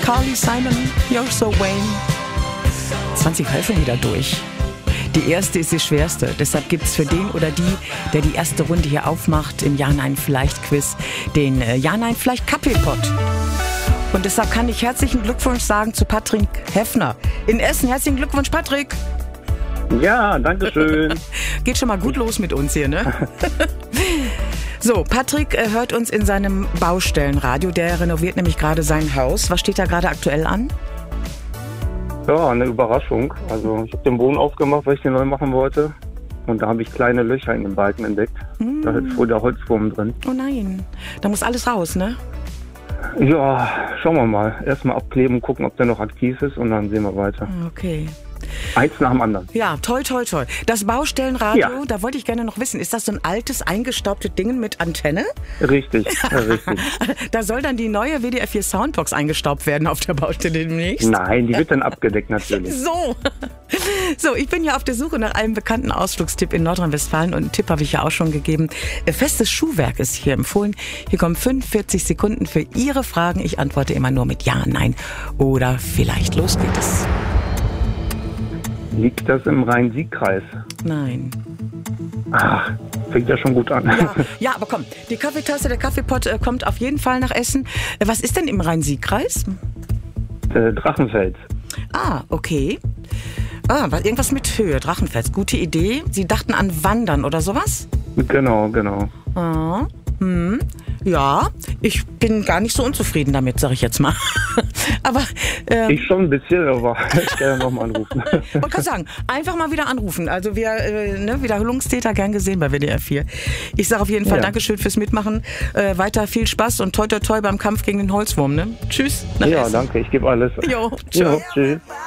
Carly Simon, You're So Vain. 20 helfen wieder durch. Die erste ist die schwerste. Deshalb gibt es für den oder die, der die erste Runde hier aufmacht im Ja-Nein-Vielleicht-Quiz, den Ja-Nein-Vielleicht-Kaffeepott. Und deshalb kann ich herzlichen Glückwunsch sagen zu Patrick Heffner in Essen. Herzlichen Glückwunsch, Patrick. Ja, danke schön. Geht schon mal gut los mit uns hier, ne? So, Patrick hört uns in seinem Baustellenradio. Der renoviert nämlich gerade sein Haus. Was steht da gerade aktuell an? Ja, eine Überraschung. Also ich habe den Boden aufgemacht, weil ich den neu machen wollte. Und da habe ich kleine Löcher in den Balken entdeckt. Da ist wohl der Holzwurm drin. Oh nein, da muss alles raus, ne? Ja, schauen wir mal. Erstmal abkleben, gucken, ob der noch aktiv ist und dann sehen wir weiter. Okay. Eins nach dem anderen. Ja, toll, toll, toll. Das Baustellenradio, Ja. Da wollte ich gerne noch wissen, ist das so ein altes, eingestaubtes Ding mit Antenne? Richtig, ja, richtig. Da soll dann die neue WDR 4 Soundbox eingestaubt werden auf der Baustelle demnächst? Nein, die wird dann abgedeckt natürlich. So, ich bin ja auf der Suche nach einem bekannten Ausflugstipp in Nordrhein-Westfalen und einen Tipp habe ich ja auch schon gegeben. Festes Schuhwerk ist hier empfohlen. Hier kommen 45 Sekunden für Ihre Fragen. Ich antworte immer nur mit Ja, Nein oder vielleicht. Los geht es. Liegt das im Rhein-Sieg-Kreis? Nein. Ach, fängt ja schon gut an. Ja, aber komm, die Kaffeetasse, der Kaffeepott kommt auf jeden Fall nach Essen. Was ist denn im Rhein-Sieg-Kreis? Drachenfels. Ah, okay. Irgendwas mit Höhe, Drachenfels. Gute Idee. Sie dachten an Wandern oder sowas? Genau. Ja, ich bin gar nicht so unzufrieden damit, sag ich jetzt mal. Aber Ich schon ein bisschen, aber ich kann ja nochmal anrufen. man kann sagen, einfach mal wieder anrufen. Also wir, Wiederholungstäter gern gesehen bei WDR 4. Ich sage auf jeden Fall Dankeschön fürs Mitmachen. Weiter viel Spaß und toi toi toi beim Kampf gegen den Holzwurm. Ne? Tschüss. Nach Ja, Essen. danke, ich gebe alles. Jo, Jo, tschüss.